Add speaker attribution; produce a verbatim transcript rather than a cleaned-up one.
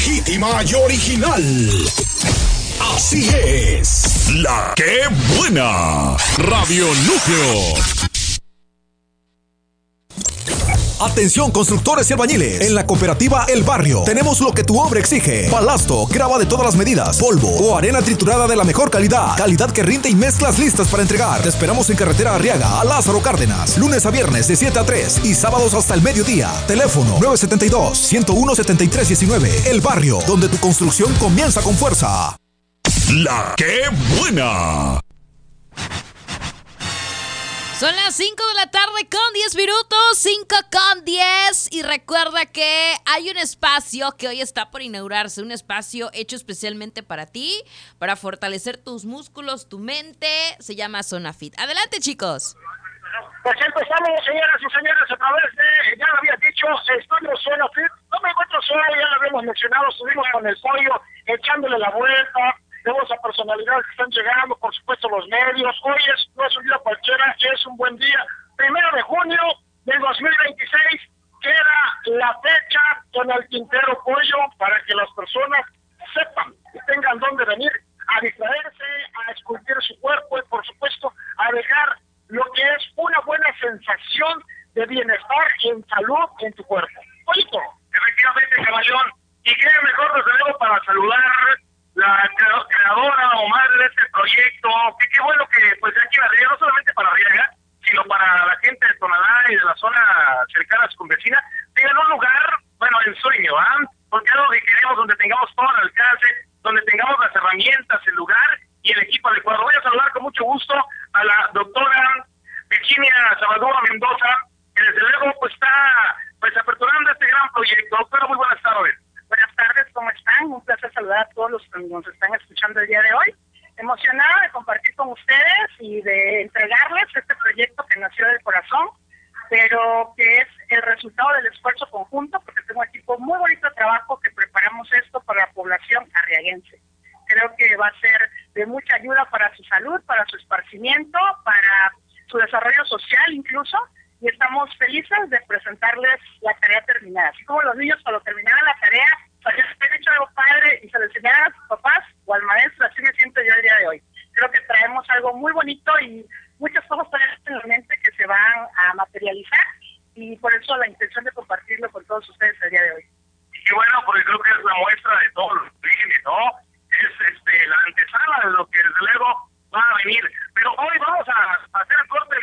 Speaker 1: legítima y original. Así es, la que buena. Radio Núcleo. Atención constructores y albañiles. En la cooperativa El Barrio tenemos lo que tu obra exige. Balasto, grava de todas las medidas, polvo o arena triturada de la mejor calidad. Calidad que rinde y mezclas listas para entregar. Te esperamos en carretera Arriaga a Lázaro Cárdenas. Lunes a viernes de siete a tres y sábados hasta el mediodía. Teléfono nueve siete dos, uno uno, siete tres uno nueve. El Barrio, donde tu construcción comienza con fuerza. La que buena.
Speaker 2: Son las cinco de la tarde con diez minutos, cinco con diez. Y recuerda que hay un espacio que hoy está por inaugurarse, un espacio hecho especialmente para ti, para fortalecer tus músculos, tu mente. Se llama Zona Fit. Adelante, chicos.
Speaker 3: Pues empezamos, señoras y señores, a través de, ya lo había dicho, estoy en Zona Fit. No me encuentro solo, ya lo habíamos mencionado, estuvimos con el pollo echándole la vuelta. Tenemos a personalidades que están llegando, por supuesto los medios. Hoy es, no es un día cualquiera, es un buen día. Primero de junio del dos mil veintiséis, queda la fecha con el Quintero Pollo para que las personas sepan y tengan dónde venir a distraerse, a esculpir su cuerpo y por supuesto a dejar lo que es una buena sensación de bienestar en salud en tu cuerpo. Pollito. Efectivamente, caballón. Y qué mejor desde luego para saludar la creadora o madre de este proyecto, que qué bueno que pues de aquí en Arriaga, no solamente para Arriaga, sino para la gente de Tonalá y de la zona cercana a su vecina, tengan un lugar, bueno, el sueño, ¿ah? ¿eh? Porque es algo que queremos, donde tengamos todo al alcance, donde tengamos las herramientas, el lugar y el equipo adecuado. Voy a saludar con mucho gusto a la doctora Virginia Salvador Mendoza, que desde luego pues está pues aperturando este gran proyecto. Doctora, muy buenas tardes.
Speaker 4: Buenas tardes, ¿cómo están? Un placer saludar a todos los que nos están escuchando el día de hoy. Emocionada de compartir con ustedes y de entregarles este proyecto que nació del corazón, pero que es el resultado del esfuerzo conjunto, porque tengo un equipo muy bonito de trabajo que preparamos esto para la población arriaguense. Creo que va a ser de mucha ayuda para su salud, para su esparcimiento, para su desarrollo social incluso, y estamos felices de presentarles la tarea terminada. Así como los niños cuando terminaran la tarea, habían hecho algo padre y se lo enseñaran a sus papás o al maestro, así me siento yo el día de hoy. Creo que traemos algo muy bonito y muchas cosas en la mente que se van a materializar, y por eso la intención de compartirlo con todos ustedes el día de hoy.
Speaker 3: Y qué bueno, porque creo que es la muestra de todo lo que dije, ¿no? Es este, la antesala de lo que desde luego va a venir. Pero hoy vamos a hacer el corte